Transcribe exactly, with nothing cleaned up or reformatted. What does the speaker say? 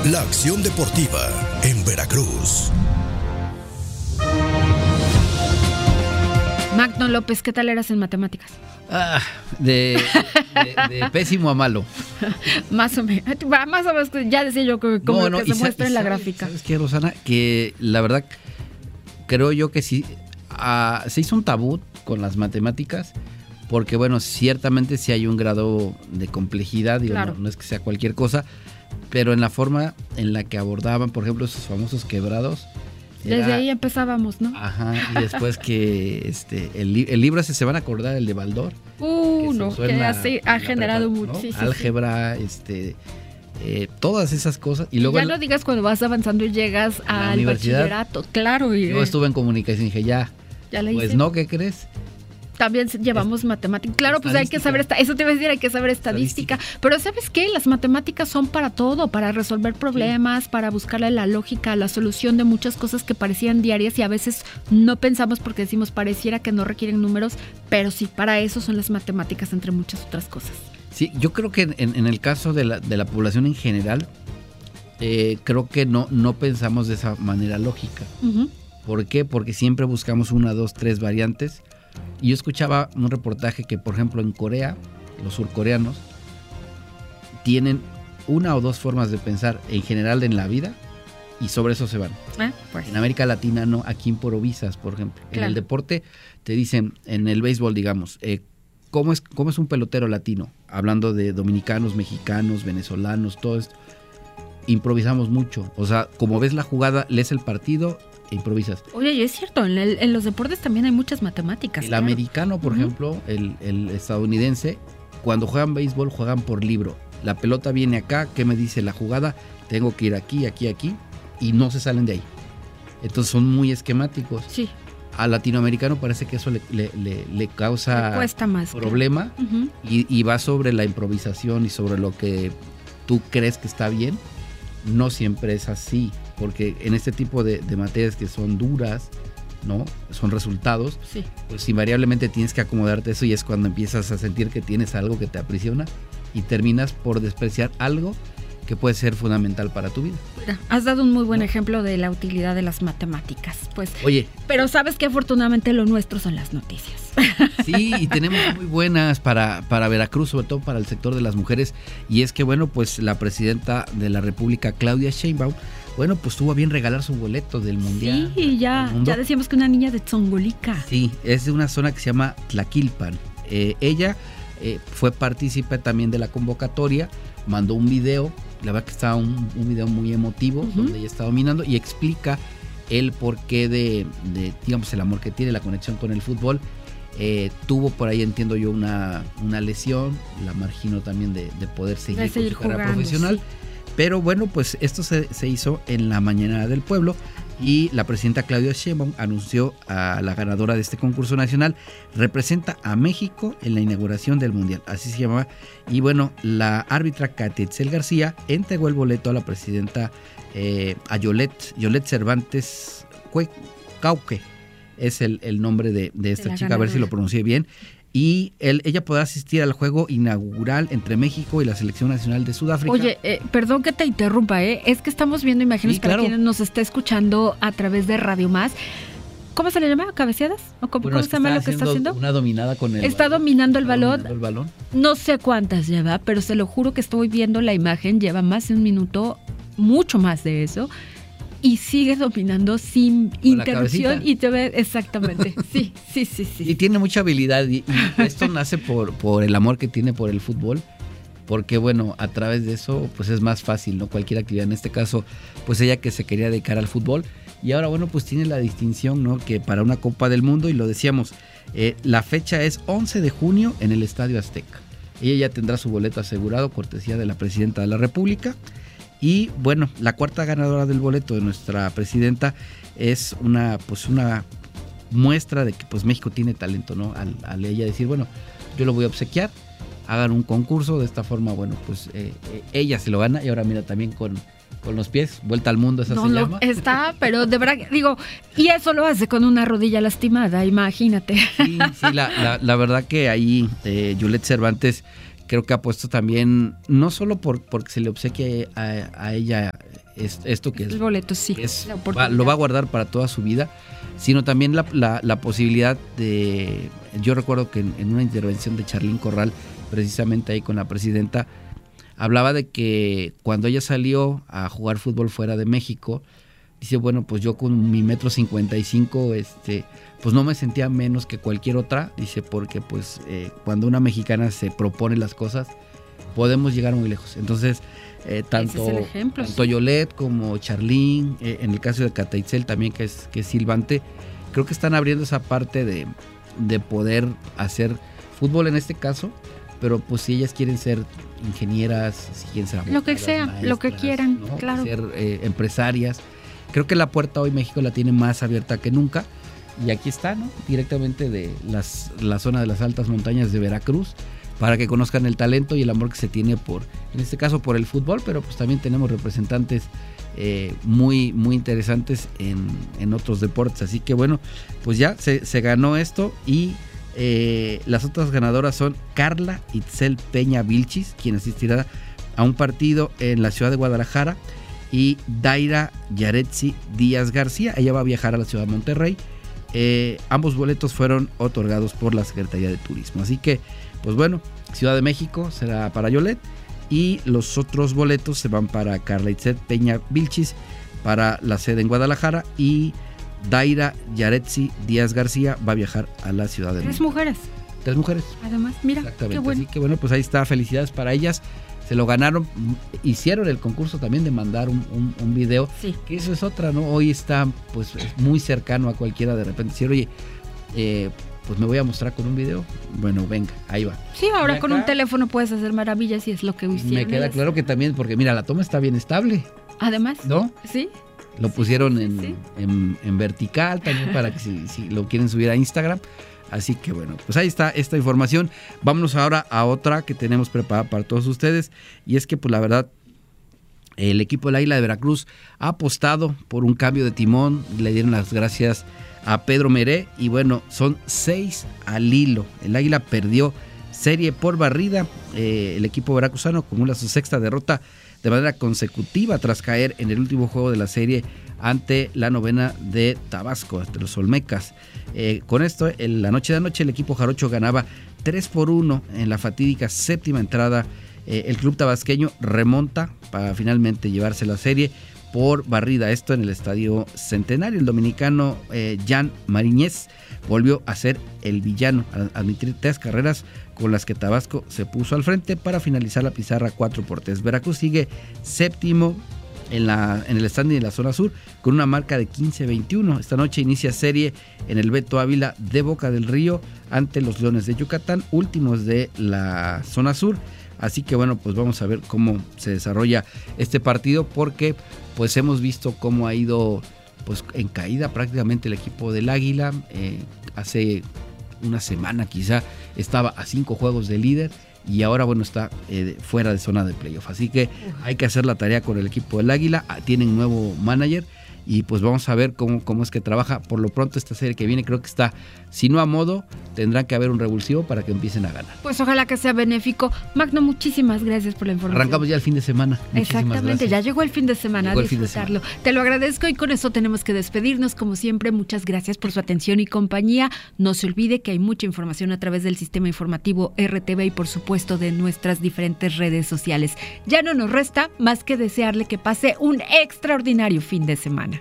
La acción deportiva en Veracruz. Magno López, ¿qué tal eras en matemáticas? Ah, de, de, de pésimo a malo. Más o menos, más o menos, ya decía yo que como no, lo no, que se sa- muestra en la sabes, gráfica. ¿Sabes qué, Rosana? Que la verdad, creo yo que sí, uh, se hizo un tabú con las matemáticas, porque bueno, ciertamente sí hay un grado de complejidad, digo, Claro. no, no es que sea cualquier cosa, pero en la forma en la que abordaban, por ejemplo, esos famosos quebrados. Desde era- ahí empezábamos, ¿no? Ajá, y después que este el, li- el libro ese se van a acordar, el de Baldor. Uh, que se no, usó que en la- así en ha la generado prepa- mucho. ¿no? Sí, sí, Álgebra, este, eh, todas esas cosas. Y sí. luego Ya el- no digas cuando vas avanzando y llegas la al universidad, bachillerato, claro. Y, yo estuve en comunicación y dije, ya, ya le pues hice. no, ¿qué crees? También llevamos matemáticas. Claro, pues hay que estadística. saber, esta- eso te iba a decir, hay que saber estadística. Pero ¿sabes qué? Las matemáticas son para todo, para resolver problemas, para buscarle la lógica, la solución de muchas cosas que parecían diarias y a veces no pensamos porque decimos pareciera que no requieren números, pero sí, para eso son las matemáticas, entre muchas otras cosas. Sí, yo creo que en, en el caso de la, de la población en general, eh, creo que no, no pensamos de esa manera lógica. Ujú. ¿Por qué? Porque siempre buscamos una, dos, tres variantes. Y yo escuchaba un reportaje que, por ejemplo, en Corea, los surcoreanos tienen una o dos formas de pensar en general en la vida y sobre eso se van. Ah, pues. En América Latina no, aquí improvisas, por ejemplo. En Claro. el deporte te dicen, en el béisbol, digamos, eh, ¿cómo es, cómo es un pelotero latino? Hablando de dominicanos, mexicanos, venezolanos, todo esto. Improvisamos mucho. O sea, como ves la jugada, lees el partido e improvisas. Oye, y es cierto, en, el- en los deportes también hay muchas matemáticas. El claro. americano, por Ujú. ejemplo, el, el estadounidense, cuando juegan béisbol, juegan por libro. La pelota viene acá, ¿qué me dice la jugada? Tengo que ir aquí, aquí, aquí, y no se salen de ahí. Entonces son muy esquemáticos. Sí, Al latinoamericano parece que eso le, le- le- le causa me cuesta más. que- problema Ujú. y, y va sobre la improvisación y sobre lo que tú crees que está bien. No siempre es así, porque en este tipo de, de materias que son duras, ¿no? Son resultados, Sí. pues invariablemente tienes que acomodarte a eso y es cuando empiezas a sentir que tienes algo que te aprisiona y terminas por despreciar algo que puede ser fundamental para tu vida. Mira, has dado un muy buen No. ejemplo de la utilidad de las matemáticas. Pues, Oye, pero sabes que afortunadamente lo nuestro son las noticias. sí, y tenemos muy buenas para, para Veracruz, sobre todo para el sector de las mujeres, y es que bueno, pues la presidenta de la República, Claudia Sheinbaum, bueno, pues tuvo a bien regalar su boleto del Mundial. Sí, ya, del mundo. ya decíamos que una niña de Tzongolica. Sí, es de una zona que se llama Tlaquilpan. Eh, ella eh, fue partícipe también de la convocatoria, mandó un video, la verdad que estaba un, un video muy emotivo, Ujú. donde ella está dominando y explica el porqué de, de, digamos, el amor que tiene, la conexión con el fútbol. Eh, tuvo por ahí, entiendo yo, una, una lesión, la margino también de, de poder seguir, De seguir con su carrera jugando, profesional. sí. Pero bueno, pues esto se, se hizo en la mañana del pueblo y la presidenta Claudia Sheinbaum anunció a la ganadora de este concurso nacional, representa a México en la inauguración del Mundial, así se llamaba. Y bueno, la árbitra Catitzel García entregó el boleto a la presidenta, eh, a Yolette, Yolette Cervantes Cue- Cauque, es el, el nombre de, de esta la chica, a ver si ganadora. lo pronuncié bien. Y él, ella podrá asistir al juego inaugural entre México y la Selección Nacional de Sudáfrica. Oye, eh, perdón que te interrumpa, ¿eh? Es que estamos viendo imágenes Sí, para claro. quienes nos está escuchando a través de Radio Más. ¿Cómo se le llama? ¿Cabeceadas? ¿O cómo, Bueno, cómo es se llama está lo que está haciendo? Una dominada con el Está balón. dominando el Está balón. dominando el balón. No sé cuántas lleva, pero se lo juro que estoy viendo la imagen, lleva más de un minuto, mucho más de eso, y sigue dominando sin Con la interrupción cabecita. y te ve exactamente. Sí, sí, sí, sí. Y tiene mucha habilidad y, y esto nace por, por el amor que tiene por el fútbol, porque bueno, a través de eso pues es más fácil, ¿no? Cualquier actividad, en este caso pues ella que se quería dedicar al fútbol y ahora bueno pues tiene la distinción, ¿no? Que para una Copa del Mundo, y lo decíamos, eh, la fecha es once de junio en el Estadio Azteca. Ella ya tendrá su boleto asegurado, cortesía de la Presidenta de la República. Y bueno, la cuarta ganadora del boleto de nuestra presidenta es una pues una muestra de que pues México tiene talento, ¿no? Al, al ella decir, bueno, yo lo voy a obsequiar, hagan un concurso, de esta forma, bueno, pues eh, eh, ella se lo gana y ahora mira también con, con los pies, vuelta al mundo, esa No, se no, llama. está, pero de verdad, digo, y eso lo hace con una rodilla lastimada, imagínate. Sí, sí, la, la, la verdad que ahí eh, Yolette Cervantes creo que ha puesto también, no solo por porque se le obsequia a, a ella es, esto que el es, boleto, sí, es va, lo va a guardar para toda su vida, sino también la, la, la posibilidad de, yo recuerdo que en, en una intervención de Charlín Corral, precisamente ahí con la presidenta, hablaba de que cuando ella salió a jugar fútbol fuera de México, dice, bueno, pues yo con mi metro cincuenta y cinco, este, pues no me sentía menos que cualquier otra, dice, porque pues eh, cuando una mexicana se propone las cosas, podemos llegar muy lejos. Entonces, eh, tanto, Ese es el ejemplo, tanto sí. Yolet como Charlín, eh, en el caso de Cata Itzel también, que es, que es silbante, creo que están abriendo esa parte de, de poder hacer fútbol en este caso, pero pues si ellas quieren ser ingenieras, si quieren ser abogadas, lo que sea, maestras, lo que quieran, ¿no? claro. Ser eh, empresarias. Creo que la puerta hoy México la tiene más abierta que nunca. Y aquí está, ¿no? Directamente de las, la zona de las altas montañas de Veracruz, para que conozcan el talento y el amor que se tiene por, en este caso por el fútbol, pero pues también tenemos representantes eh, muy, muy interesantes en, en otros deportes. Así que bueno, pues ya se, se ganó esto y eh, las otras ganadoras son Carla Itzel Peña Vilchis, quien asistirá a un partido en la ciudad de Guadalajara, y Daira Yaretsi Díaz García, ella va a viajar a la ciudad de Monterrey. Eh, ambos boletos fueron otorgados por la Secretaría de Turismo. Así que, pues bueno, Ciudad de México será para Yolet y los otros boletos se van para Carla Itzel Peña Vilchis para la sede en Guadalajara, y Daira Yaretsi Díaz García va a viajar a la Ciudad de Tres México. mujeres. Tres mujeres. Además, mira, Exactamente. qué bueno. Así que bueno, pues ahí está, felicidades para ellas. Se lo ganaron, hicieron el concurso también de mandar un, un, un video, Sí. que eso es otra, ¿no? Hoy está pues muy cercano a cualquiera, de repente decir, oye, eh, pues me voy a mostrar con un video. Bueno, venga, ahí va. Sí, ahora Y con acá un teléfono puedes hacer maravillas y es lo que hicieron. me queda ellas. claro que también, porque mira, la toma está bien estable, Además, ¿no? sí. Lo pusieron en, sí. en, en vertical también para que si, si lo quieren subir a Instagram. Así que bueno, pues ahí está esta información. Vámonos ahora a otra que tenemos preparada para todos ustedes. Y es que pues la verdad, el equipo del Águila de Veracruz ha apostado por un cambio de timón. Le dieron las gracias a Pedro Meré. Y bueno, son seis al hilo. El Águila perdió serie por barrida. Eh, el equipo veracruzano acumula su sexta derrota de manera consecutiva tras caer en el último juego de la serie ante la novena de Tabasco, ante los Olmecas. Eh, con esto, en la noche de anoche, el equipo jarocho ganaba tres por uno en la fatídica séptima entrada. Eh, el club tabasqueño remonta para finalmente llevarse la serie por barrida. Esto en el Estadio Centenario. El dominicano eh, Jan Mariñez volvió a ser el villano al admitir tres carreras con las que Tabasco se puso al frente para finalizar la pizarra cuatro por tres. Veracruz sigue séptimo en, la, en el standing de la zona sur con una marca de quince veintiuno. Esta noche inicia serie en el Beto Ávila de Boca del Río ante los Leones de Yucatán, últimos de la zona sur. Así que bueno, pues vamos a ver cómo se desarrolla este partido, porque pues hemos visto cómo ha ido pues en caída prácticamente el equipo del Águila. Eh, hace una semana quizá estaba a cinco juegos de líder y ahora bueno está eh, fuera de zona de playoff. Así que hay que hacer la tarea con el equipo del Águila. Tienen nuevo manager y pues vamos a ver cómo, cómo es que trabaja. Por lo pronto esta serie que viene creo que está, si no a modo, tendrá que haber un revulsivo para que empiecen a ganar. Pues ojalá que sea benéfico. Magno, muchísimas gracias por la información. Arrancamos ya el fin de semana. Exactamente, gracias. ya llegó el fin de semana, Llegó a el fin de disfrutarlo. Te lo agradezco y con eso tenemos que despedirnos. Como siempre, muchas gracias por su atención y compañía. No se olvide que hay mucha información a través del sistema informativo R T V y por supuesto de nuestras diferentes redes sociales. Ya no nos resta más que desearle que pase un extraordinario fin de semana.